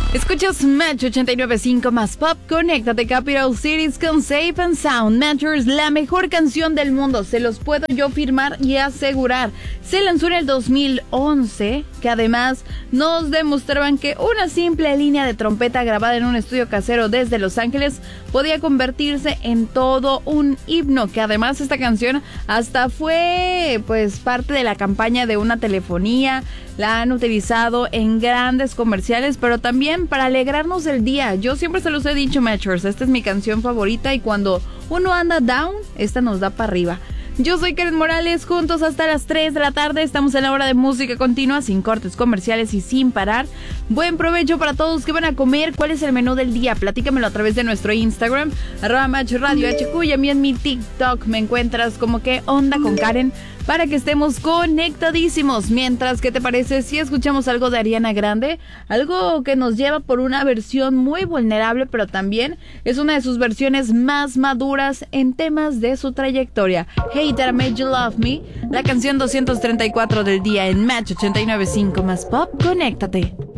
Escuchas Match 89.5 más Pop. Conéctate Capital Cities con Safe and Sound. Matchers, la mejor canción del mundo. Se los puedo yo firmar y asegurar. Se lanzó en el 2011, que además nos demostraban que una simple línea de trompeta grabada en un estudio casero desde Los Ángeles podía convertirse en todo un himno. Que además esta canción hasta fue pues parte de la campaña de una telefonía. La han utilizado en grandes comerciales, pero también para alegrarnos el día. Yo siempre se los he dicho, Matchers, esta es mi canción favorita y cuando uno anda down, esta nos da para arriba. Yo soy Karen Morales, juntos hasta las 3 de la tarde. Estamos en la hora de música continua, sin cortes comerciales y sin parar. Buen provecho para todos que van a comer. ¿Cuál es el menú del día? Platícamelo a través de nuestro Instagram, @MatchRadioHQ, y a mí en mi TikTok me encuentras como que onda con Karen, para que estemos conectadísimos. Mientras, ¿qué te parece si escuchamos algo de Ariana Grande? Algo que nos lleva por una versión muy vulnerable, pero también es una de sus versiones más maduras en temas de su trayectoria. Hey, That I Made You Love Me, la canción 234 del día en Match 89.5 más Pop. Conéctate.